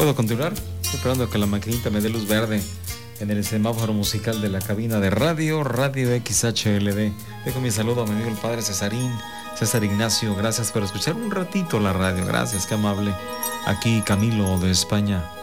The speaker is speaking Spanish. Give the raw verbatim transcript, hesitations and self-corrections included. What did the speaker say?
¿Puedo continuar? Estoy esperando que la maquinita me dé luz verde en el semáforo musical de la cabina de radio, Radio X H L D. Dejo mi saludo a mi amigo el padre Cesarín, César Ignacio. Gracias por escuchar un ratito la radio. Gracias, qué amable. Aquí Camilo de España.